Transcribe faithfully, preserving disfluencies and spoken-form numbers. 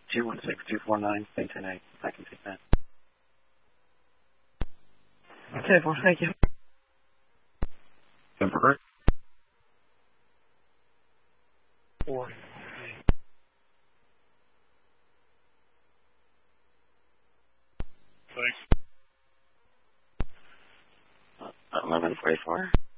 two one six two four nine, stay ten eight. I can take that. Okay, well, thank you. Temper. Four. Thanks. eleven forty-four.